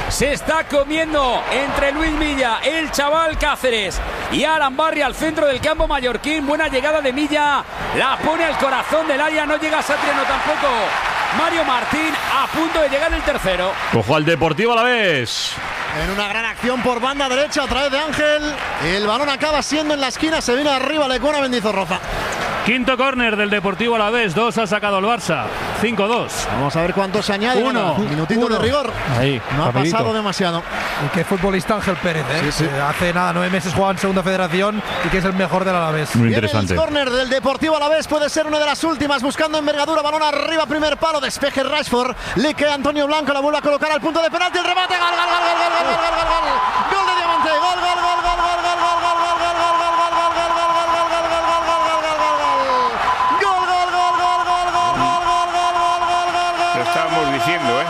se está comiendo entre Luis Milla, el chaval Cáceres y Alan Barry al centro del campo mallorquín. Buena llegada de Milla, la pone al corazón del área, no llega Satriano tampoco. Mario Martín a punto de llegar el tercero. Ojo al Deportivo Alavés. En una gran acción por banda derecha a través de Ángel. El balón acaba siendo en la esquina, se viene arriba Lecona Mendizorroza. Quinto córner del Deportivo Alavés, 2 ha sacado el Barça, 5-2. Vamos a ver cuánto se añade. 1. Minutito de rigor. Ahí, no rapidito. ha pasado demasiado. Y qué futbolista Ángel Pérez, ¿eh? Sí, sí. Hace nada, 9 meses jugaba en Segunda Federación y que es el mejor del Alavés. Muy Viene interesante. el córner del Deportivo Alavés, puede ser una de las últimas, buscando envergadura, balón arriba, primer palo, despeje Rashford, le queda Antonio Blanco, la vuelve a colocar al punto de penalti, el remate, gol, gol, gol, gol, gol, gol, gol, gol, gol, gol de Diamante, gol, gol, gol, gol, gol, gol, gol, gol, gol, gol, gol, gol, Lo estábamos diciendo, ¿eh?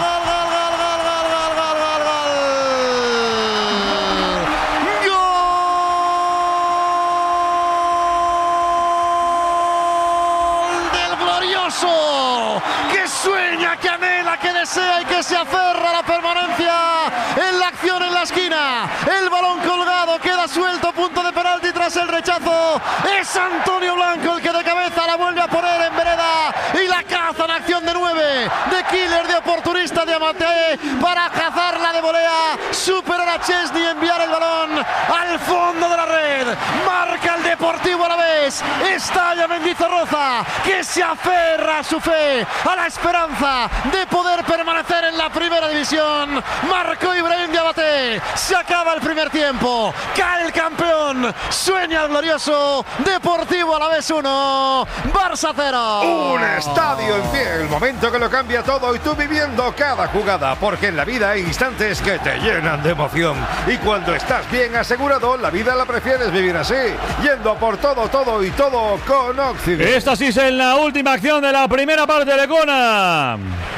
Que sueña, que anhela, que desea y que se aferra a la permanencia en la acción en la esquina. El balón colgado, queda suelto, punto de penalti tras el rechazo. Es Antonio Blanco el que de cabeza la vuelve a poner en vereda y la caza en acción de 9, de killer, de oportunista Diamante para cazarla de volea, superar a Chesney y enviar el balón al fondo de la red. Marca el Deportivo Alavés, estalla Mendizorroza, que se aferra a su fe, a la esperanza de poder permanecer en la primera división. Marcó Ibrahim Diabaté, se acaba el primer tiempo, cae el campeón, sueña el glorioso. Deportivo Alavés 1, Barça 0. Un estadio en pie, el momento que lo cambia todo y tú viviendo cada jugada, porque en la vida hay instantes que te llenan de emoción y cuando estás bien asegurado, la vida la prefieres vivir así, yendo por todo, todo y todo con Occident. Esta sí es en la última acción de la primera parte de Lecona.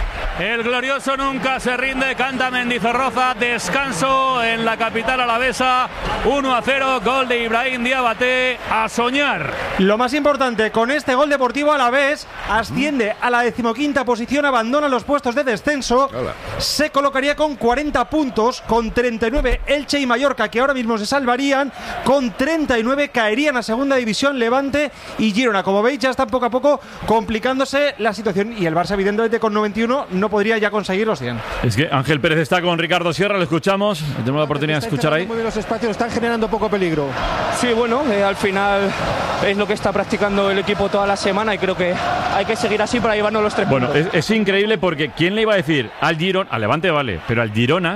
El glorioso nunca se rinde, canta Mendizorroza, descanso en la capital alavesa, 1-0, gol de Ibrahim Diabaté, a soñar. Lo más importante, con este gol Deportivo Alavés asciende a la 15ª posición, abandona los puestos de descenso, se colocaría con 40 puntos, con 39 Elche y Mallorca, que ahora mismo se salvarían, con 39 caerían a segunda división Levante y Girona. Como veis, ya está poco a poco complicándose la situación y el Barça evidentemente con 91 no podría ya conseguir los 100. Es que Ángel Pérez está con Ricardo Sierra, lo escuchamos, tenemos la oportunidad de escuchar ahí. Muy bien los espacios, están generando poco peligro. Sí, bueno, al final es lo que está practicando el equipo toda la semana y creo que hay que seguir así para llevarnos los 3 puntos. Bueno, es increíble porque ¿quién le iba a decir al Girona, al Levante vale, pero al Girona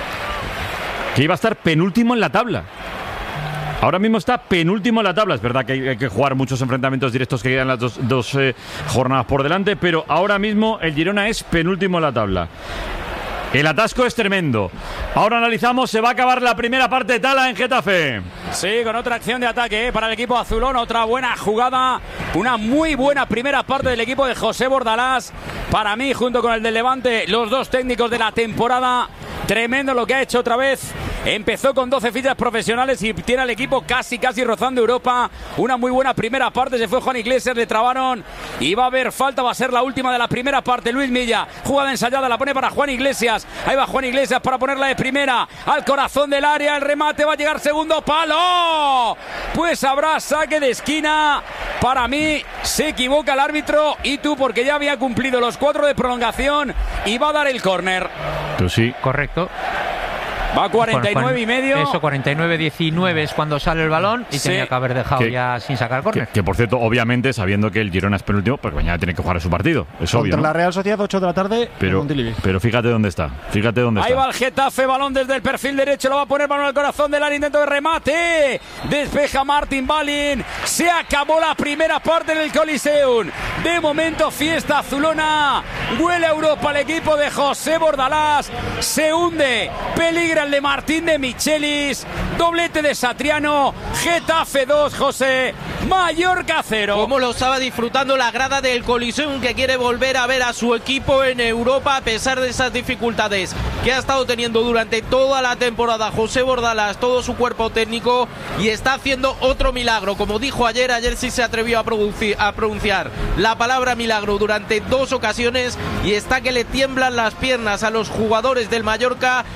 que iba a estar penúltimo en la tabla? Ahora mismo está penúltimo en la tabla. Es verdad que hay que jugar muchos enfrentamientos directos que quedan las dos jornadas por delante, pero ahora mismo el Girona es penúltimo en la tabla. El atasco es tremendo. Ahora analizamos, se va a acabar la primera parte de Tala en Getafe. Sí, con otra acción de ataque para el equipo azulón, otra buena jugada, una muy buena primera parte del equipo de José Bordalás. Para mí, junto con el del Levante, los dos técnicos de la temporada. Tremendo lo que ha hecho otra vez. Empezó con 12 fichas profesionales y tiene al equipo casi rozando Europa. Una muy buena primera parte. Se fue Juan Iglesias, le trabaron y va a haber falta. Va a ser la última de la primera parte. Luis Milla, jugada ensayada, la pone para Juan Iglesias. Ahí va Juan Iglesias para ponerla de primera al corazón del área. El remate va a llegar, segundo palo. Pues habrá saque de esquina. Para mí se equivoca el árbitro y tú, porque ya había cumplido los 4 de prolongación y va a dar el córner. Tú sí. Correcto. Va 49 y medio. Eso, 49-19 es cuando sale el balón y sí, tenía que haber dejado ya sin sacar córner. Que por cierto, obviamente, sabiendo que el Girona es penúltimo, pues mañana tiene que jugar su partido. Es obvio, Contra ¿no? la Real Sociedad, 8 de la tarde. Pero fíjate dónde está. Fíjate dónde Ahí está. va el Getafe, balón desde el perfil derecho, lo va a poner balón al corazón del área, intento de remate. Despeja Martin Balin. Se acabó la primera parte en el Coliseum. De momento, fiesta azulona. Huele a Europa el equipo de José Bordalás. Se hunde. Peligra el de Martín de Michelis, doblete de Satriano, Getafe 2, José, Mallorca 0. Como lo estaba disfrutando la grada del Coliseum, que quiere volver a ver a su equipo en Europa a pesar de esas dificultades que ha estado teniendo durante toda la temporada José Bordalás, todo su cuerpo técnico, y está haciendo otro milagro. Como dijo ayer sí se atrevió a pronunciar la palabra milagro durante 2 ocasiones y está que le tiemblan las piernas a los jugadores del Mallorca